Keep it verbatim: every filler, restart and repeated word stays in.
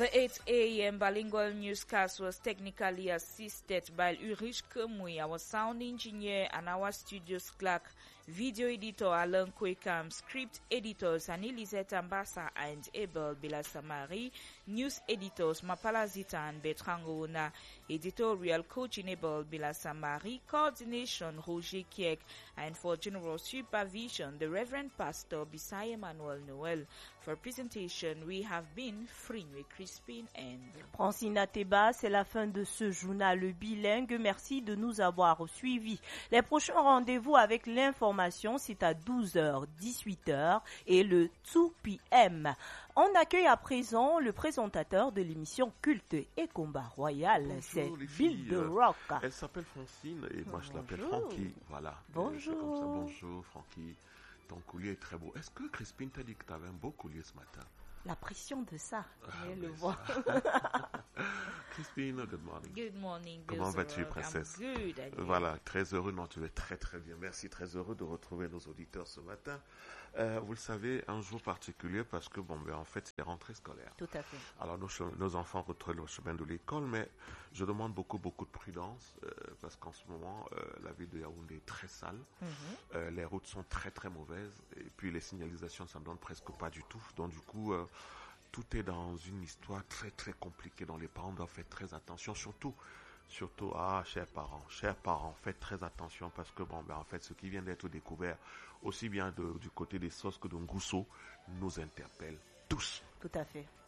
The eight a.m. bilingual newscast was technically assisted by Ulrich Kemui, our sound engineer, and our studio's clerk, video editor Alan Kwekam, script editors Anilizet Ambassa and Abel Bilasamari, news editors Mapala Zita and Bertrand Ouna, editorial coaching Abel Bilasamari, coordination Roger Kiek, and for general supervision, the Reverend Pastor Bisay Emmanuel Noel. For presentation, we have been Frinwe Crispin and Francine Ateba. C'est la fin de ce journal bilingue. Merci de nous avoir suivis. Les prochains rendez-vous avec l'information, c'est à douze heures, dix-huit heures et le deux p m. On accueille à présent le présentateur de l'émission Culte et Combat Royal. Bonjour, c'est les Bill filles. de Rock. Elle s'appelle Francine et moi je l'appelle Bonjour. Francky. Voilà. Bonjour. Et c'est comme ça. Bonjour Francky. Ton collier est très beau. Est-ce que Crispin t'a dit que tu avais un beau collier ce matin? La pression de ça, Ah, je mais le vois. Crispin, good morning. good morning. Comment Bill vas-tu, Rock. princesse? I'm good. and you? Voilà, très heureux, non, tu vas très très bien. Merci, très heureux de retrouver nos auditeurs ce matin. Euh, vous le savez, un jour particulier parce que, bon, ben, en fait, c'est la rentrée scolaire. Tout à fait. Alors, nos, che- nos enfants retrouvent le chemin de l'école, mais je demande beaucoup, beaucoup de prudence euh, parce qu'en ce moment, euh, la ville de Yaoundé est très sale. Mhm. Euh, les routes sont très, très mauvaises et puis les signalisations, ça ne donne presque pas du tout. Donc, du coup, euh, tout est dans une histoire très, très compliquée dont les parents doivent faire très attention, surtout. Surtout, ah, chers parents, chers parents, faites très attention parce que, bon, ben, en fait, ce qui vient d'être découvert, aussi bien de- du côté des sauces que de Ngousso, nous interpelle tous. Tout à fait.